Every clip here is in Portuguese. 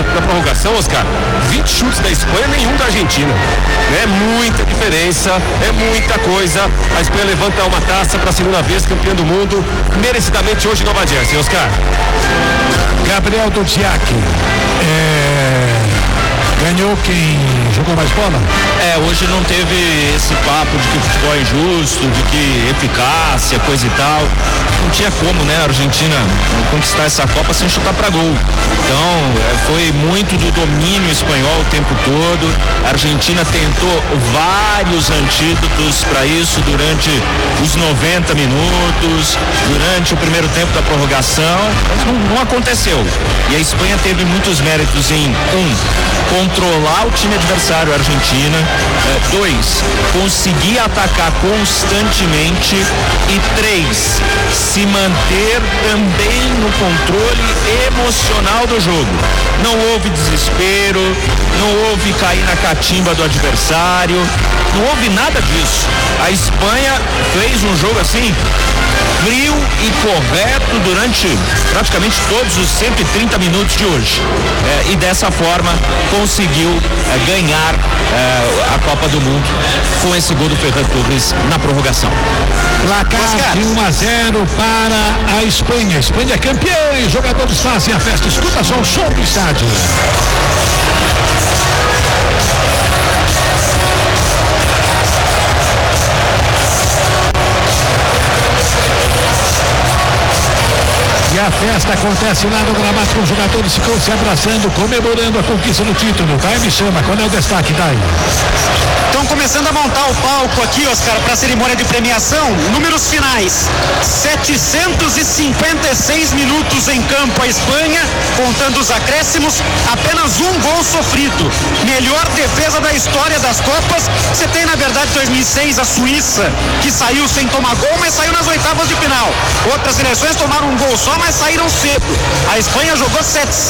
na prorrogação, Oscar, 20 chutes da Espanha, nenhum da Argentina. É muita diferença, é muita coisa. A Espanha levanta uma taça para a segunda vez, campeã do mundo, merecidamente hoje em Nova Jersey, Oscar. Gabriel Dudziak, ganhou quem jogou mais bola? Hoje não teve esse papo de que o futebol é injusto, de que eficácia, coisa e tal. Não tinha como, né, a Argentina conquistar essa Copa sem chutar para gol. Então, foi muito do domínio espanhol o tempo todo. A Argentina tentou vários antídotos para isso durante os 90 minutos, durante o primeiro tempo da prorrogação, mas não aconteceu. E a Espanha teve muitos méritos em controlar o time adversário, a Argentina. 2, conseguir atacar constantemente. E 3, se manter também no controle emocional do jogo. Não houve desespero, não houve cair na catimba do adversário, não houve nada disso. A Espanha fez um jogo assim, frio e correto durante praticamente todos os 130 minutos de hoje. E dessa forma conseguiu ganhar a Copa do Mundo com esse gol do Ferran Torres na prorrogação. Placar de 1-0 para a Espanha. Espanha é campeã e os jogadores fazem a festa. Escuta só o som do estádio. E a festa acontece lá no gramado com os jogadores ficam se abraçando, comemorando a conquista do título. Dai, me chama, qual é o destaque, Dai? Estão começando a montar o palco aqui, Oscar, para a cerimônia de premiação. Números finais: 756 minutos em campo a Espanha, contando os acréscimos, apenas um gol sofrido. Melhor defesa da história das Copas. Você tem, na verdade, 2006 a Suíça, que saiu sem tomar gol, mas saiu nas oitavas de final. Outras seleções tomaram um gol só, mas saíram cedo. A Espanha jogou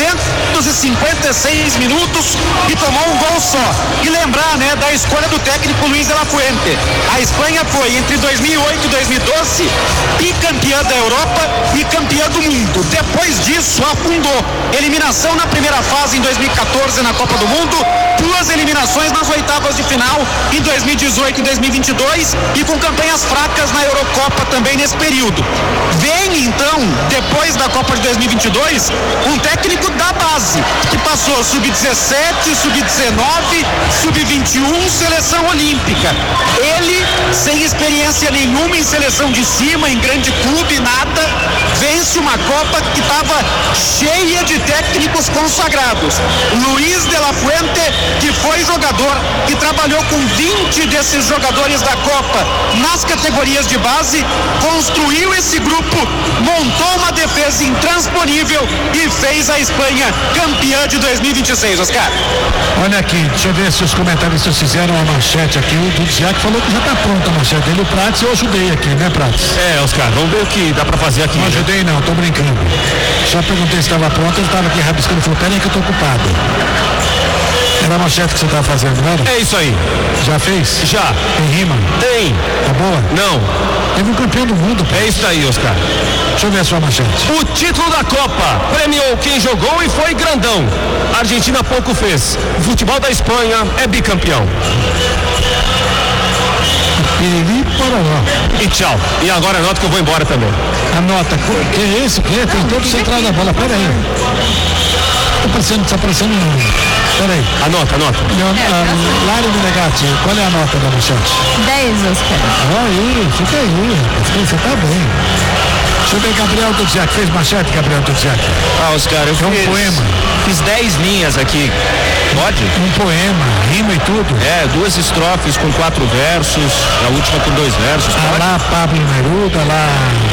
756 minutos e tomou um gol só. E lembrar, né, da escolha do técnico Luis de la Fuente. A Espanha foi, entre 2008 e 2012, bicampeã da Europa e campeã do mundo. Depois disso, afundou. Eliminação na primeira fase em 2014 na Copa do Mundo, 2 eliminações nas oitavas de final em 2018 e 2022 e com campanhas fracas na Eurocopa também nesse período. Vem então, depois da Copa de 2022, um técnico da base, que passou sub-17, sub-19, sub-21, seleção olímpica. Ele, sem experiência nenhuma em seleção de cima, em grande clube, nada, vence uma Copa que estava cheia de técnicos consagrados. Luis de la Fuente, que foi jogador, que trabalhou com 20 desses jogadores da Copa nas categorias de base, construiu esse grupo, montou uma defesa intransponível e fez a Espanha campeã de 2026, Oscar. Olha aqui, deixa eu ver se os comentaristas fizeram a manchete aqui. O Dudziak falou que já está pronta a manchete dele. O Prates eu ajudei aqui, né, Prates? Oscar, vamos ver o que dá pra fazer aqui. Não ajudei não, tô brincando. Só perguntei se estava pronto, ele estava aqui rabiscando e falou, peraí que eu tô ocupado. Era a manchete que você estava fazendo, não era? É isso aí. Já fez? Já. Tem rima? Tem. Tá boa? Não. Teve um campeão do mundo. Pô. É isso aí, Oscar. Deixa eu ver a sua manchete. O título da Copa premiou quem jogou e foi grandão. A Argentina pouco fez. O futebol da Espanha é bicampeão. Piriri, pororó. E tchau. E agora anota que eu vou embora também. Anota. Que é esse? Que é? Tem todo central da bola. Pera aí. Tá aparecendo não. Pera aí. Anota. Lário Menegatti, qual é a nota da manchete? 10, Oscar. Aí, fica aí. Você tá bem. Deixa eu ver, Gabriel Dudziak. Fez manchete, Gabriel Dudziak? Oscar, eu fiz um poema. Fiz 10 linhas aqui. Pode? Um poema, rima e tudo. 2 estrofes com 4 versos, a última com 2 versos. Alá Pablo Neruda, alá.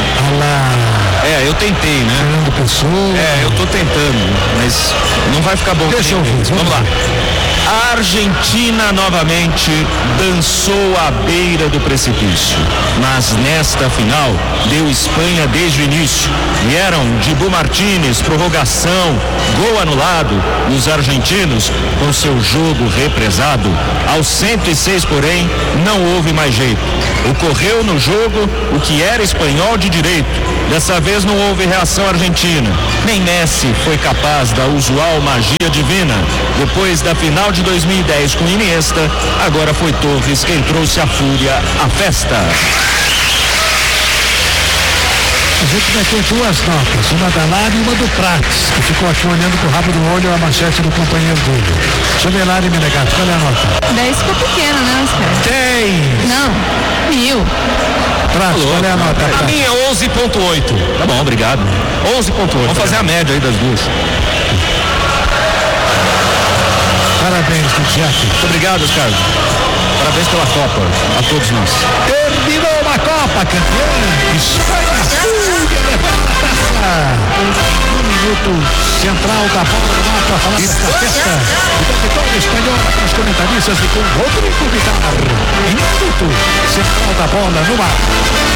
Eu tentei, né? Fernando Pessoa. Eu tô tentando, mas não vai ficar bom. Deixa eu ver. Vamos lá. A Argentina novamente dançou à beira do precipício, mas nesta final deu Espanha desde o início. Vieram Dibu Martínez, prorrogação, gol anulado, e os argentinos com seu jogo represado. Aos 106, porém, não houve mais jeito. Ocorreu no jogo o que era espanhol de direito. Dessa vez não houve reação argentina. Nem Messi foi capaz da usual magia divina. Depois da final de 2010 com Iniesta, agora foi Torres quem trouxe a fúria à festa. A gente vai ter duas notas, uma da Lari e uma do Prates, que ficou aqui olhando com o rabo do olho a manchete do companheiro dele. Deixa eu ver, Lari Menegato, qual é a nota? 10 ficou pequeno, né, Oscar? 10! Não, 1000. Prates, qual é a nota? A minha é 11.8. Tá bom, obrigado. 11.8. Vamos fazer a média aí das duas. Parabéns, Jeff. Muito obrigado, Oscar. Parabéns pela Copa, a todos nós. Terminou uma Copa, campeã. Espanha, Fúria, levanta a taça. Um minuto central da bola no mar para falar dessa festa. O vitória espanhola com os comentaristas e com Rodrigo Vidal. Minuto central da bola no mar.